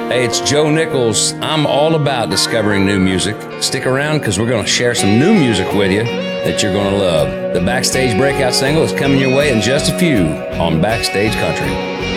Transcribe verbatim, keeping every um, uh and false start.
Hey, it's Joe Nichols. I'm all about discovering new music. Stick around because we're going to share some new music with you that you're going to love. The Backstage Breakout single is coming your way in just a few on Backstage Country.